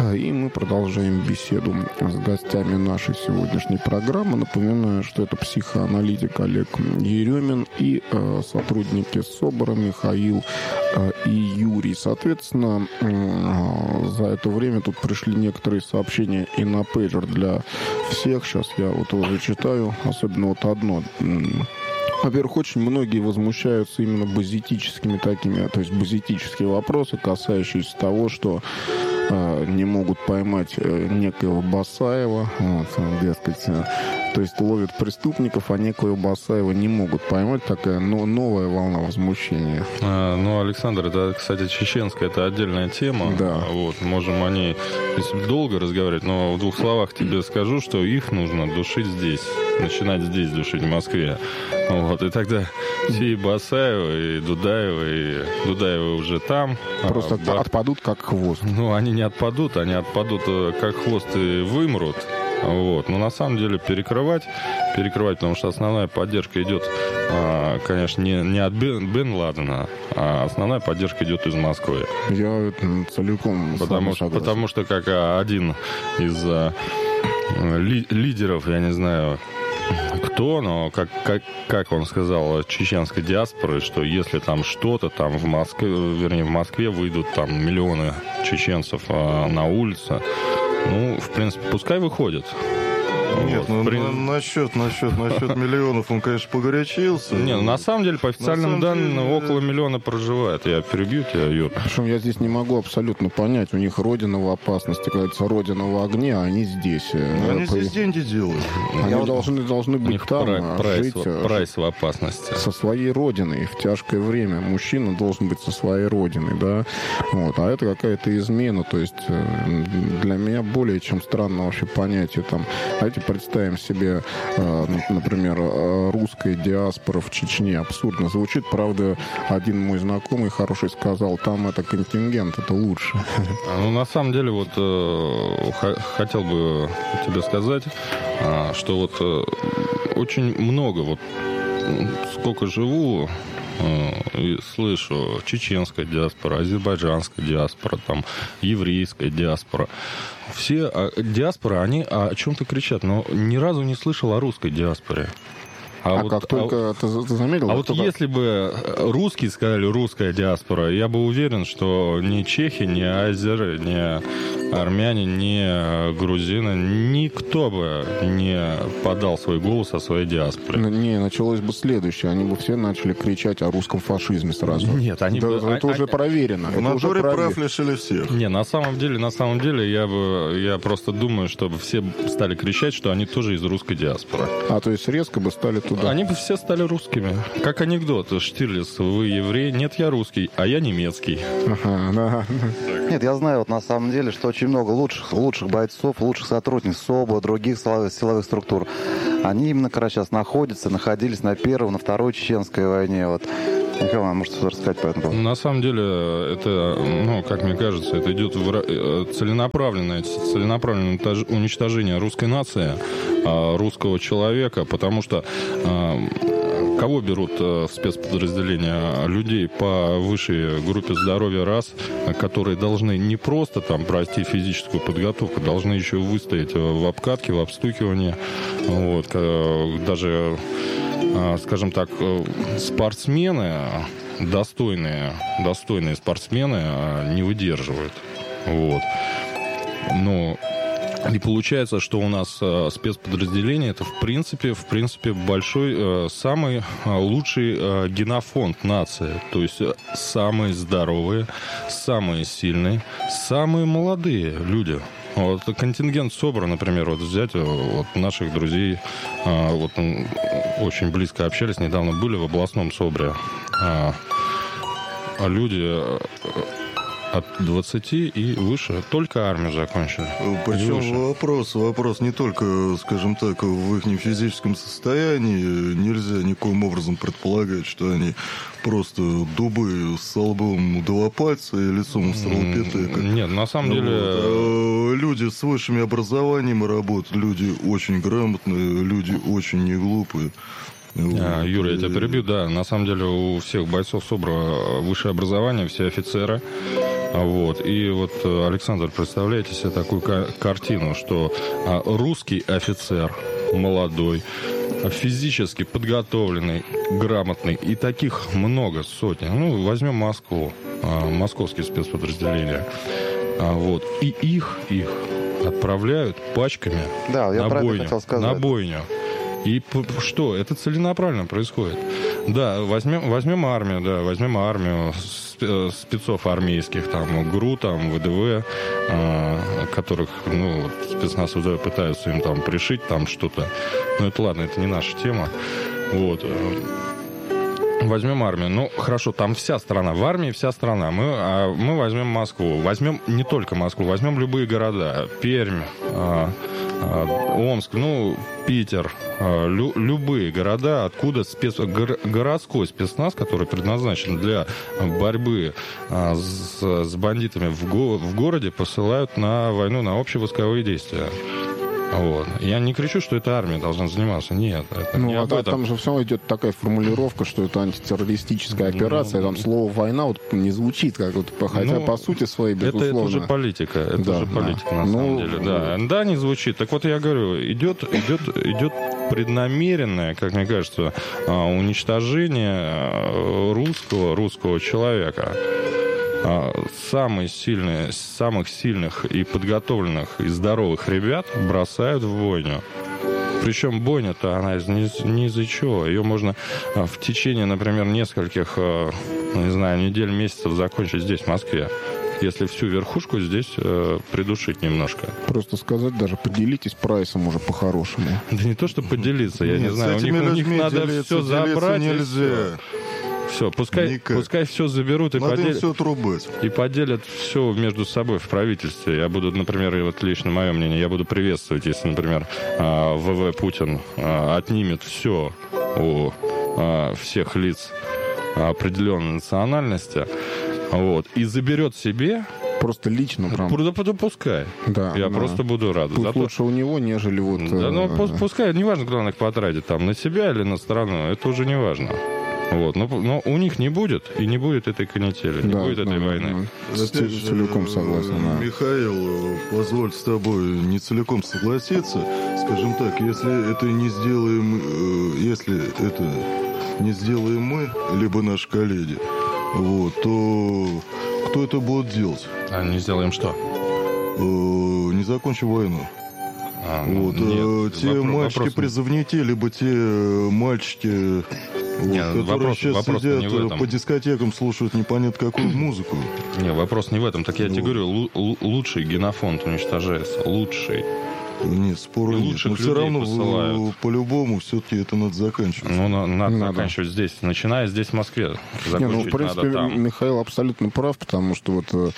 И мы продолжаем беседу с гостями нашей сегодняшней программы. Напоминаю, что это психоаналитик Олег Еремин и сотрудники СОБРа Михаил и Юрий. Соответственно, за это время тут пришли некоторые сообщения и на пейджер для всех. Сейчас я вот его зачитаю. Особенно вот одно. Во-первых, очень многие возмущаются именно базитическими такими, то есть базитические вопросы, касающиеся того, что не могут поймать некоего Басаева, вот, дескать, то есть ловят преступников, а некоего Басаева не могут поймать. Такая новая волна возмущения. Ну, Александр, это, кстати, чеченская, это отдельная тема. Да. Вот, можем о ней долго разговаривать, но в двух словах тебе скажу, что их нужно душить здесь, начинать здесь душить, в Москве. Вот, и тогда все и Басаевы, и Дудаевы уже там. Просто отпадут как хвост. Ну, они не отпадут, они отпадут как хвост и вымрут. Вот. Но на самом деле перекрывать, потому что основная поддержка идет, конечно, не от Бен Ладена, а основная поддержка идет из Москвы. Я целиком согласен. Потому что как один из лидеров, я не знаю, кто, но как он сказал, чеченской диаспоры, что если там что-то там в Москве выйдут там миллионы чеченцев на улице, ну, в принципе, пускай выходят. Нет, вот. Насчет миллионов он, конечно, погорячился. Не, на самом деле, по официальным данным, около миллиона проживает. Я перебью тебя, Юр. Причем я здесь не могу абсолютно понять. У них родина в опасности, говорится, родина в огне, а они здесь. Они здесь деньги делают. Они должны быть там, жить прайс в опасности. Со своей родиной в тяжкое время. Мужчина должен быть со своей родиной, да. Вот. А это какая-то измена. То есть для меня более чем странно вообще понятие там. Давайте представим себе, например, русская диаспора в Чечне. Абсурдно звучит. Правда, один мой знакомый хороший сказал, там это контингент, это лучше. Ну, на самом деле, вот хотел бы тебе сказать, что вот очень много, вот сколько живу, и слышу, чеченская диаспора, азербайджанская диаспора, там, еврейская диаспора. Все диаспоры, они о чем-то кричат, но ни разу не слышал о русской диаспоре. Ты заметил? А вот если бы русские сказали «русская диаспора», я бы уверен, что ни чехи, ни азеры, ни армяне, ни грузины, никто бы не подал свой голос о своей диаспоре. Не, началось бы следующее. Они бы все начали кричать о русском фашизме сразу. Нет, они бы... Это уже проверено. В натуре прав лишили всех. Не, на самом деле, я просто думаю, чтобы все стали кричать, что они тоже из русской диаспоры. То есть резко бы стали туда. Они бы все стали русскими. Как анекдот. Штирлиц, вы еврей? Нет, я русский, а я немецкий. Нет, я знаю, вот на самом деле, что очень много лучших бойцов, лучших сотрудников СОБа, других силовых структур. Они именно, короче, сейчас находились на Первой, на Второй Чеченской войне. Вот. Михаил, может что-то рассказать по этому? На самом деле, это, как мне кажется, это идет целенаправленное уничтожение русской нации, русского человека, потому что кого берут в спецподразделения? Людей по высшей группе здоровья раз, которые должны не просто там пройти физическую подготовку, должны еще выстоять в обкатке, в обстукивании. Вот, даже, скажем так, спортсмены, достойные спортсмены не выдерживают. Вот. Но и получается, что у нас спецподразделение это в принципе большой, самый лучший генофонд нации. То есть самые здоровые, самые сильные, самые молодые люди. Вот контингент СОБРа, например, вот взять вот наших друзей, вот очень близко общались, недавно были в областном СОБРе. Люди от 20 и выше только армию закончили. Причем вопрос не только, скажем так, в их физическом состоянии. Нельзя никоим образом предполагать, что они просто дубы с лбом два пальца и лицом столбитые. Нет, на самом деле... Люди с высшими образованием работают, люди очень грамотные, люди очень неглупые. Юра, я тебя перебью, да. На самом деле у всех бойцов СОБРа высшее образование, все офицеры. Вот. И вот, Александр, представляете себе такую картину, что русский офицер, молодой, физически подготовленный, грамотный, и таких много, сотен. Ну, возьмем Москву, московские спецподразделения. Вот. И их отправляют пачками на бойню. И что? Это целенаправленно происходит. Да, возьмем армию, спецов армейских, там, ГРУ, там, ВДВ, которых, ну, спецназ ВДВ пытаются им там пришить, там что-то. Ну, это ладно, это не наша тема. Вот. Возьмем армию. Ну, хорошо, там вся страна. В армии вся страна. Мы возьмем Москву. Возьмем не только Москву, возьмем любые города. Пермь, Омск, ну, Питер. Любые города, откуда городской спецназ, который предназначен для борьбы с бандитами в городе, посылают на войну, на общевойсковые действия. Вот. Я не кричу, что эта армия должна заниматься. Нет, это не об этом. Там же все равно идет такая формулировка, что это антитеррористическая операция. Там слово «война» вот не звучит, как вот, хотя по сути своей, безусловно. Это уже политика. Это уже политика, на самом деле. Да, не звучит. Так вот, я говорю, идет преднамеренное, как мне кажется, уничтожение русского человека. Самых сильных и подготовленных и здоровых ребят бросают в бойню. Причем бойня-то она не из-за чего. Ее можно в течение, например, нескольких, не знаю, недель, месяцев закончить здесь, в Москве. Если всю верхушку здесь придушить немножко. Просто сказать даже, поделитесь прайсом уже по-хорошему. Да не то, что поделиться, я не знаю. У них надо все забрать. Нельзя. Все, пускай все заберут и поделят все между собой в правительстве. Я буду, например, и вот лично мое мнение, я буду приветствовать, если, например, ВВ Путин отнимет все у всех лиц определенной национальности, вот, и заберет себе. Просто лично прям. Да пускай. Да, я просто буду рад. Пусть лучше у него, нежели вот... Да, ну пускай, неважно, куда он их потратит, там, на себя или на страну, это уже не важно. Вот. Но у них не будет, и не будет этой канители, не будет этой войны. Целиком согласен. Михаил, позволь с тобой не целиком согласиться. Скажем так, если это не сделаем мы, либо наши коллеги, вот, то кто это будет делать? А не сделаем что? Не закончим войну. Те мальчики-призывники, либо те мальчики... которые сейчас сидят по дискотекам, слушают непонятно какую музыку. Не, вопрос не в этом. Так я тебе говорю, лучший генофонд уничтожается. Лучший. Нет, спору нет. Но все равно, по-любому, все-таки это надо заканчивать. Ну, надо заканчивать здесь. Начиная здесь, в Москве. В принципе, Михаил абсолютно прав, потому что вот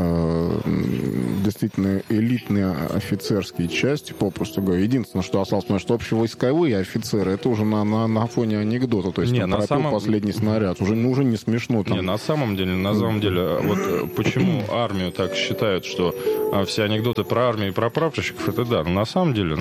действительно элитные офицерские части, попросту говоря, единственное, что осталось, потому что общевойсковые офицеры, это уже на фоне анекдота. То есть пропил последний снаряд. Уже не смешно. Там. Не, на самом деле, вот почему армию так считают, что все анекдоты про армию и про прапорщиков, это да. На самом деле,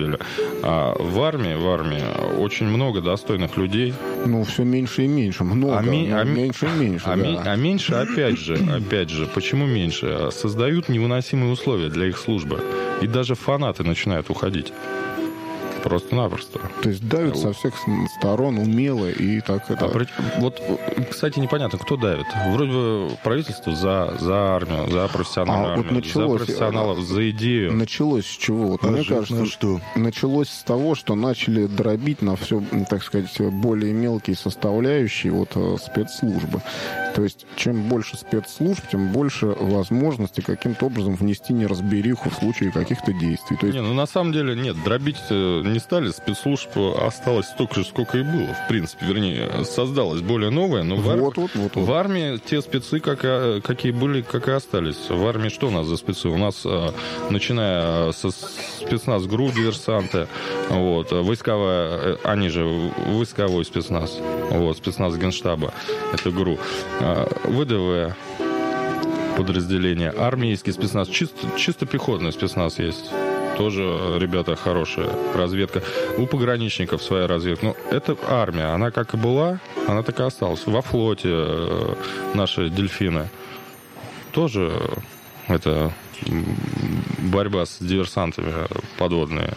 в армии очень много достойных людей. Ну, все меньше и меньше. Меньше и меньше. А меньше, опять же, почему меньше? Создают невыносимые условия для их службы. И даже фанаты начинают уходить. Просто-напросто. То есть давят со всех сторон умело и так это... Вот, кстати, непонятно, кто давит. Вроде бы правительство за армию, за профессиональную армию, за профессионалов, за идею. Началось с чего? Вот, мне кажется, что началось с того, что начали дробить на все, так сказать, более мелкие составляющие спецслужбы. То есть, чем больше спецслужб, тем больше возможностей каким-то образом внести неразбериху в случае каких-то действий. То есть... на самом деле, нет, дробить не стали, спецслужб осталось столько же, сколько и было, в принципе. Вернее, создалось более новое, но в армии те спецы, какие были, как и остались. В армии что у нас за спецы? У нас, начиная со спецназ ГРУ, диверсанты, войсковая, они же войсковой спецназ, спецназ Генштаба, это ГРУ. ВДВ подразделение, армейский спецназ, чисто пехотный спецназ есть. Тоже ребята хорошие, разведка. У пограничников своя разведка. Но это армия, она как и была, она так и осталась. Во флоте наши дельфины. тоже это борьба с диверсантами подводные.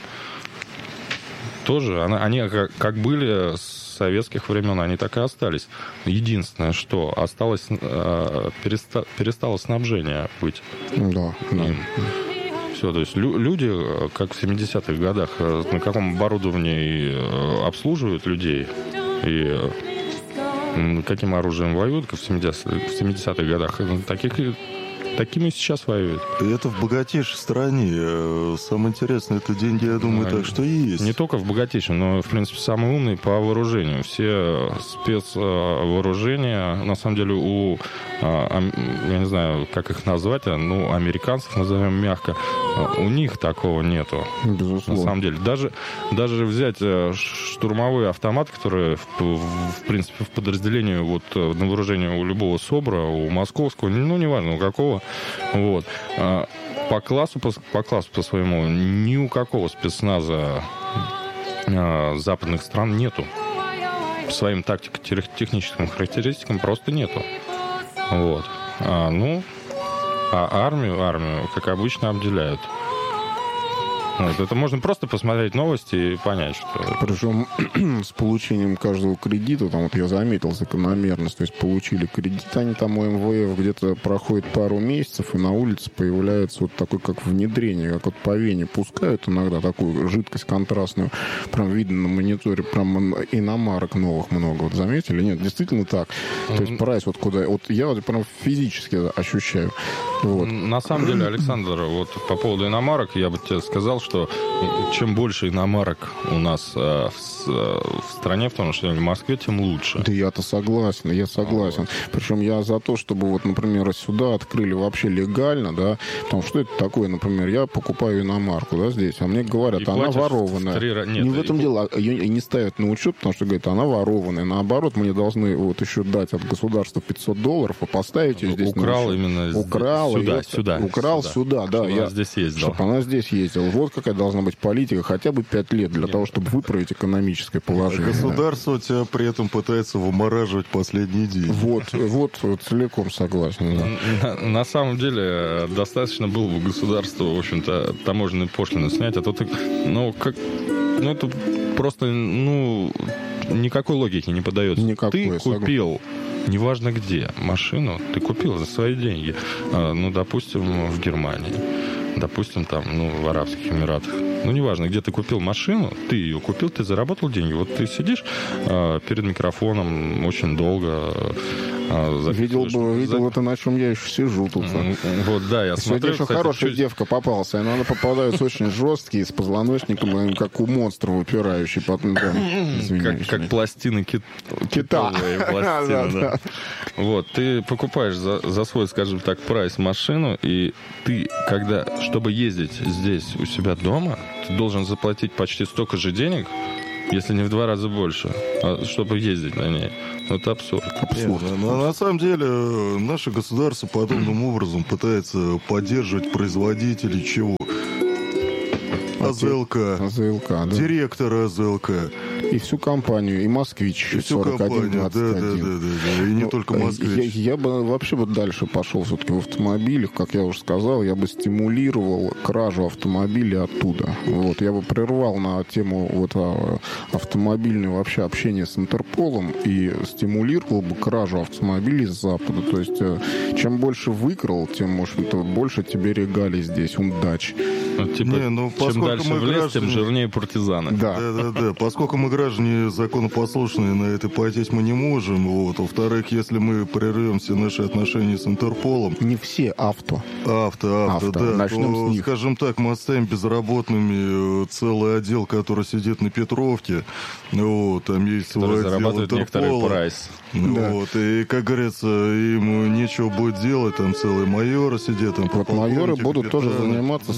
Тоже они как были с советских времен, они так и остались. Единственное, что осталось, перестало снабжение быть. Да. Все, то есть люди, как в 70-х годах, на каком оборудовании обслуживают людей и каким оружием воюют, как в 70-х годах, такими сейчас воюют. Это в богатейшей стране. Самое интересное, это деньги, я думаю, так что и есть. Не только в богатейшей, но, в принципе, самый умный по вооружению. Все спецвооружения, на самом деле, я не знаю, как их назвать, американцев, назовем мягко, у них такого нету. Безусловно. На самом деле. Даже взять штурмовые автоматы, которые, в принципе, в подразделении на вооружении у любого СОБРа, у московского, неважно, у какого, по классу по своему ни у какого спецназа западных стран нету. По своим тактико-техническим характеристикам просто нету. Армию, как обычно, обделяют. Это можно просто посмотреть новости и понять, что... Причем с получением каждого кредита, я заметил закономерность, то есть получили кредит, они там у МВФ где-то проходит пару месяцев, и на улице появляется такой, как внедрение, как по вене пускают иногда такую жидкость контрастную, прям видно на мониторе, прям иномарок новых много. Заметили? Нет, действительно так. То есть прайс куда... я прям физически ощущаю. На самом деле, Александр, по поводу иномарок, я бы тебе сказал, что чем больше иномарок у нас в стране, в том числе в Москве, тем лучше. Да я согласен. Причем я за то, чтобы, например, сюда открыли вообще легально, да, потому что это такое, например, я покупаю иномарку, да, здесь, а мне говорят, и она ворованная. Не в этом дело, ее не ставят на учет, потому что, говорят, она ворованная. Наоборот, мне должны еще дать от государства $500, а поставить ее здесь Украл на учет. именно Украл сюда, да. Чтобы она здесь ездила. Чтобы она здесь ездила. Вот какая должна быть политика, хотя бы 5 лет для того, чтобы выправить экономическое положение. Государство тебя при этом пытается вымораживать последние деньги. Вот целиком согласен. Да. На самом деле, достаточно было бы государству, в общем-то, таможенные пошлины снять, а то это просто, никакой логики не подается. Ты купил, неважно где, машину, ты купил за свои деньги, допустим, в Германии, допустим, там, в Арабских Эмиратах. Неважно, где ты купил машину, ты ее купил, ты заработал деньги. Ты сидишь перед микрофоном очень долго. Видел это, на чем я еще сижу тут. Я смотрю. Сегодня еще хорошая девка попалась, но она попадается очень жесткие, с позвоночником, как у монстра выпирающий. Как пластины кита. Ты покупаешь за свой, скажем так, прайс машину, и ты, чтобы ездить здесь у себя дома, ты должен заплатить почти столько же денег, если не в 2 раза больше, чтобы ездить на ней. Это абсурд. На самом деле, наше государство подобным образом пытается поддерживать производителей чего? АЗЛК, да. Директор АЗЛК. И всю компанию, и «Москвич» 4121. Да. И не только «Москвич». Я бы вообще дальше пошел все-таки в автомобилях, как я уже сказал, я бы стимулировал кражу автомобилей оттуда. Я бы прервал на тему автомобильного вообще общения с Интерполом и стимулировал бы кражу автомобилей с Запада. То есть, чем больше выкрал, тем, может, больше тебе регалий здесь, удачи. Чем дальше в лес, тем жирнее партизаны. Да. Поскольку мы граждане законопослушные, на это пойти мы не можем. Во-вторых, если мы прервем все наши отношения с Интерполом... Не все, авто, да. Начнем с них. Скажем так, мы оставим безработными целый отдел, который сидит на Петровке. Там есть свой отдел зарабатывает некоторый прайс. И, как говорится, им нечего будет делать, там целые майоры сидят. Майоры будут тоже заниматься, собственно,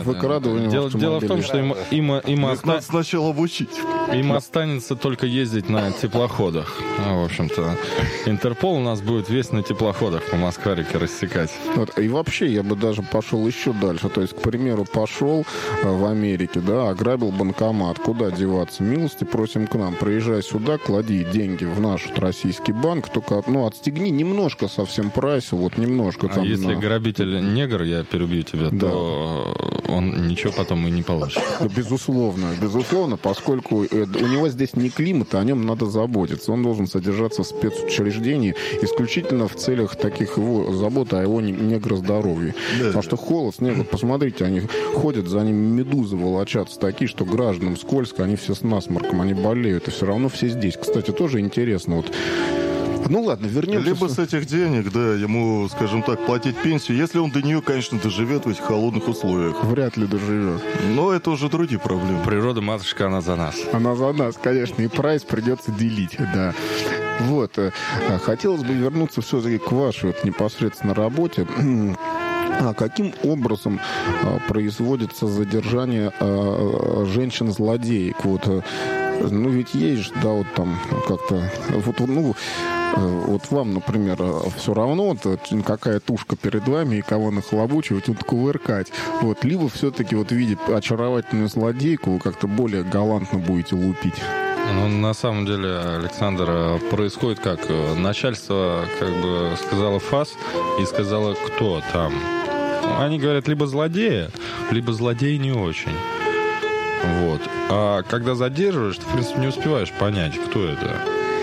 выкрадыванием Дело в том, что Надо сначала обучить. им останется только ездить на теплоходах. В общем-то, Интерпол у нас будет весь на теплоходах по Москварике рассекать. Вот. И вообще я бы даже пошел еще дальше. То есть, к примеру, пошел в Америке, да, ограбил банкомат. Куда деваться? Милости просим к нам. Приезжай сюда, клади деньги в наш российский банк, только отстегни немножко совсем прайса, вот немножко. Там, если грабитель негр, я перебью тебя, да, то он ничего потом и не получит. Безусловно, поскольку у него здесь не климат, о нем надо заботиться. Он должен содержаться в спецучреждении исключительно в целях таких его заботы о его негроздоровье. Да. Потому что холод, снег, вот посмотрите, они ходят, за ними медузы волочатся такие, что гражданам скользко, они все с насморком, они болеют, и все равно все здесь. Кстати, тоже интересно, вот. Ну ладно, вернемся. Либо с этих денег, да, ему, скажем так, платить пенсию, если он до нее, конечно, доживет в этих холодных условиях. Вряд ли доживет. Но это уже другие проблемы. Природа, матушка, она за нас. Она за нас, конечно, и прайс придется делить, да. Вот. Хотелось бы вернуться все-таки к вашей непосредственно работе. А каким образом производится задержание женщин-злодеек? Вот, ну, ведь есть же, да, вот там как-то... Вот вам, например, все равно, какая тушка перед вами и кого нахлобучивать, вот кувыркать. Вот. Либо все-таки, вот видя очаровательную злодейку, вы как-то более галантно будете лупить. Ну, на самом деле, Александр, происходит как? Начальство как бы сказало фас и сказало, кто там. Они говорят, либо злодея, либо злодей не очень. Вот. А когда задерживаешь, ты, в принципе, не успеваешь понять, кто это.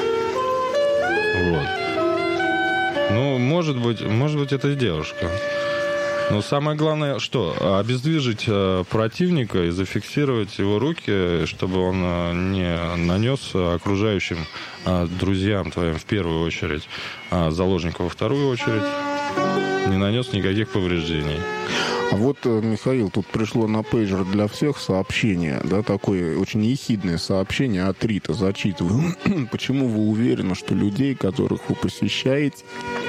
Вот. Ну, может быть, это девушка. Но самое главное, что? Обездвижить противника и зафиксировать его руки, чтобы он не нанес окружающим друзьям твоим в первую очередь, а заложнику во вторую очередь, не нанес никаких повреждений. А вот, Михаил, тут пришло на пейджер для всех сообщение, да, такое очень ехидное сообщение от Риты, зачитываю. Почему вы уверены, что людей, которых вы посещаете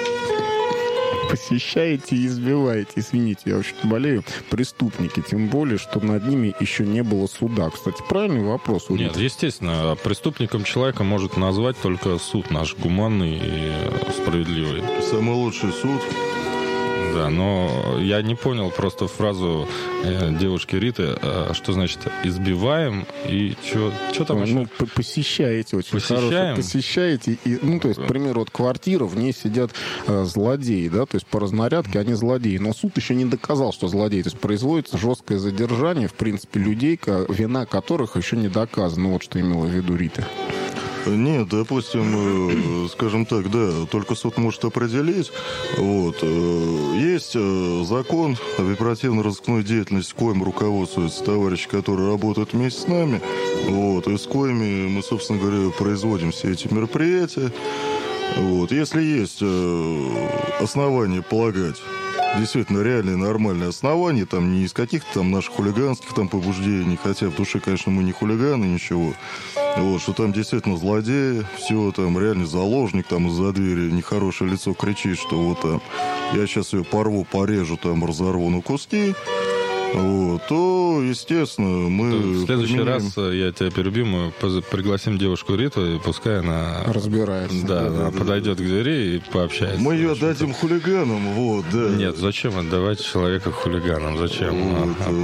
и избиваете, извините, я очень болею, преступники, тем более, что над ними еще не было суда. Кстати, правильный вопрос. Нет, естественно, преступником человека может назвать только суд наш гуманный и справедливый. Самый лучший суд. Да, но я не понял просто фразу девушки Риты, что значит избиваем и что там еще? Ну, посещаете очень Посещаем? Хорошо. Посещаете. И, ну, то есть, к примеру, вот квартира, в ней сидят злодеи, да, то есть по разнарядке они злодеи. Но суд еще не доказал, что злодеи. То есть производится жесткое задержание, в принципе, людей, вина которых еще не доказана. Вот что имела в виду Рита. Нет, допустим, скажем так, да, только суд может определить. Вот. Есть закон об оперативно-розыскной деятельности, коим руководствуются товарищи, которые работают вместе с нами, вот, и с коими мы, собственно говоря, производим все эти мероприятия. Вот. Если есть основания полагать, действительно реальные нормальные основания, там не из каких-то там наших хулиганских там побуждений, хотя в душе, конечно, мы не хулиганы, ничего. Вот, что там действительно злодеи, все, там реальный заложник, там из-за двери нехорошее лицо кричит, что вот там я сейчас ее порву, порежу, там разорву на куски. Вот, то, естественно, мы... В следующий раз я тебя перебью, мы пригласим девушку Риту, и пускай она... Разбирается. Да, она подойдет к двери и пообщается. Мы ее отдадим хулиганам, вот, да. Нет, зачем отдавать человека хулиганам? Зачем? Вот,